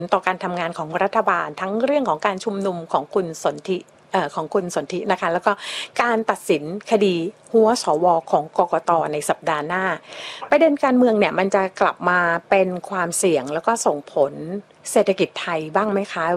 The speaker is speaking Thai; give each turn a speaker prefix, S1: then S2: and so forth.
S1: ต่อการทำงานของรัฐบาลทั้งเรื่องของการชุมนุมของคุณสนธินะคะแล้วก็การตัดสินคดีหัวสวของกกต.ในสัปดาห์หน้าประเด็นการเมืองเนี่ยมันจะกลับมาเป็นความเสี่ยงแล้วก็ส่งผลเศรษฐกิจไทยบ้างไหมคะ